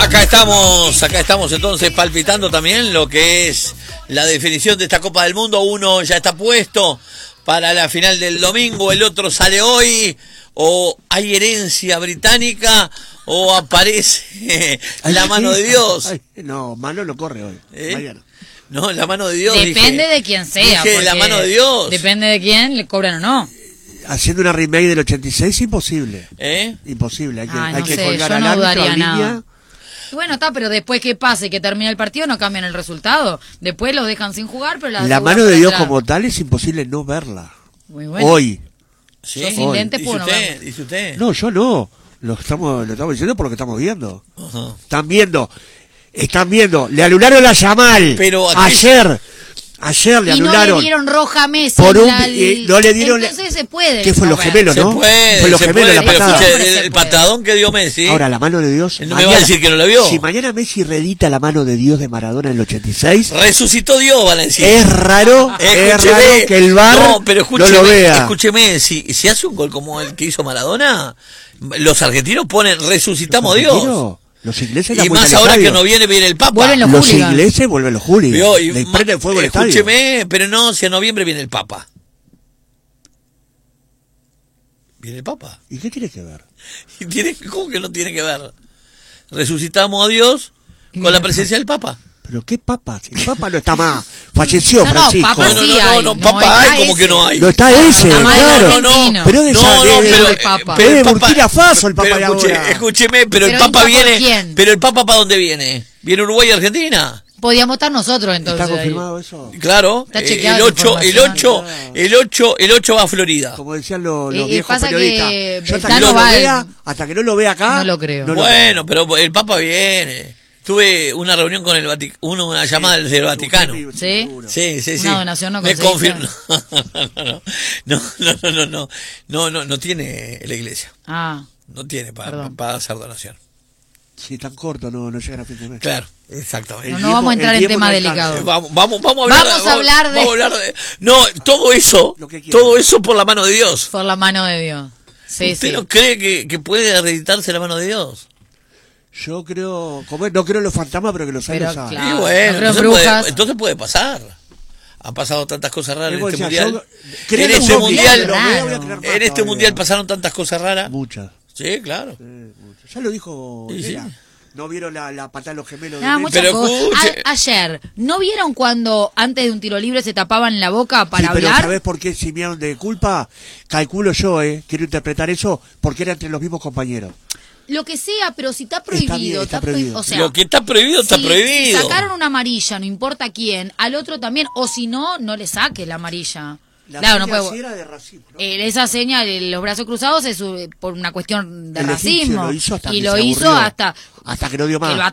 Acá estamos entonces palpitando también lo que es la definición de esta Copa del Mundo. Uno ya está puesto para la final del domingo, el otro sale hoy, o hay herencia británica, o aparece la mano de Dios. Ay, no, mano no corre hoy. Mañana. No, la mano de Dios. Depende de quién sea. Dije, la mano de Dios. Depende de quién, le cobran o no. Haciendo una remake del 86, imposible. Imposible. Hay que colgar al árbitro, a línea. Bueno, está, pero después que pase, que termine el partido, no cambian el resultado. Después los dejan sin jugar, pero la mano de Dios como tal es imposible no verla. Muy bueno. Hoy. ¿Sí? Yo sin lentes puedo no verla. ¿Dice usted? No, yo no. Lo estamos diciendo por lo que estamos viendo. Ajá. Están viendo. Le anularon la Yamal. Pero Ayer le anularon. Y no le dieron roja a Messi. No le dieron. Entonces se puede. ¿Qué fue los gemelos, no? Fue los gemelos la patada. El patadón que dio Messi. Ahora, la mano de Dios. No me va a decir que no la vio. Si mañana Messi reedita la mano de Dios de Maradona en el 86. Resucitó Dios, van a decir. Es raro que el VAR no lo vea. Escúcheme, si hace un gol como el que hizo Maradona, los argentinos ponen resucitamos Dios. Los ingleses y más ahora que no viene el Papa. Vuelven los ingleses vuelven los hooligans. Le prenden fuego al estadio. Escúcheme, pero no, si en noviembre viene el Papa. Viene el Papa. ¿Y qué tiene que ver? ¿Cómo que no tiene que ver? Resucitamos a Dios con la presencia del Papa. ¿Pero qué Papa? Si el Papa no está más. Falleció Francisco. Papa no, Papa hay, como que no hay. No está ese, claro. No. Pero es de Burkina Faso el Papa de ahora. Escúcheme, pero el Papa viene. ¿Quién? Pero el Papa, ¿para dónde viene? ¿Viene Uruguay y Argentina? Podíamos estar nosotros entonces. ¿Está confirmado eso? Claro. Está chequeado el 8 va a Florida. Como decían los viejos periodistas. Yo hasta que no lo vea acá. No lo creo. Bueno, pero el Papa viene. Tuve una reunión con el Vaticano, una llamada del Vaticano. ¿Sí? Sí. Una donación no me conseguiste. confirmó. No tiene la iglesia. No tiene para hacer donación. Si tan corto no llegan a fin de mes. Claro, exactamente. No vamos a entrar en tema delicado. Vamos a hablar de... No, todo eso por la mano de Dios. Por la mano de Dios. Sí, ¿Usted no cree que puede hereditarse la mano de Dios? Yo creo, no creo en los fantasmas, pero que los hay. Claro, y bueno, entonces puede pasar. Han pasado tantas cosas raras en este mundial. En este mundial pasaron tantas cosas raras. Muchas. Sí, claro. Muchas. Ya lo dijo Lea. ¿No vieron la patada de los gemelos? Ayer, ¿no vieron cuando antes de un tiro libre se tapaban la boca para hablar? Pero ¿sabés por qué eximieron de culpa? Calculo yo, quiero interpretar eso, porque era entre los mismos compañeros. Lo que sea, pero si está prohibido, está prohibido. O sea, lo que está prohibido, está prohibido. Si sacaron una amarilla, no importa quién, al otro también, o si no, no le saque la amarilla. Claro, no puede. Era de racismo, ¿no? Esa seña de los brazos cruzados es por una cuestión de racismo. Lo hizo hasta que no dio más. El